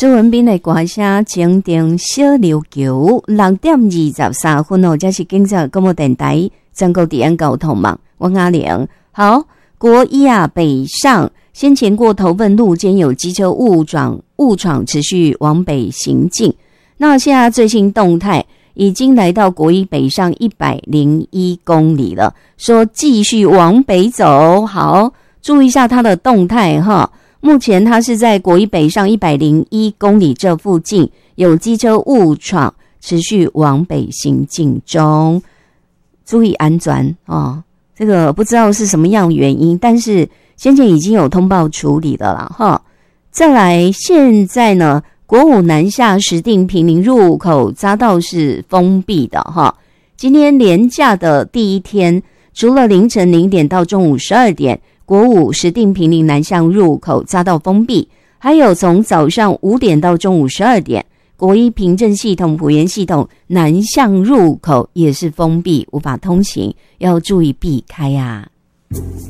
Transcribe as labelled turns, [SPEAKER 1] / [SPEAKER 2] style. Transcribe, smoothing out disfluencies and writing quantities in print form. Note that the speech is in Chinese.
[SPEAKER 1] 施文彬的歌声情定小琉球6點23分哦，這是警察廣播電台全國治安交通網，我阿玲。好，國一啊北上，先前過頭份路間有機車誤闖，持續往北行進。那現在最新動態已經來到國一北上101公里了，說繼續往北走。好，注意一下它的動態哈。目前它是在國一北上101公里這附近，有機車誤闖，持續往北行進中，注意安全哦。這個不知道是什麼樣原因，但是先前已經有通報處理了啦哈。再來，現在呢，國5南下石碇坪林入口匝道是封閉的哈。今天連假的第一天，除了凌晨0點到中午12點。國5石碇坪林南向入口匝道封閉，還有從早上5點到中午12點，國一平鎮系統、埔鹽系統南向入口也是封閉，無法通行，要注意避開啊。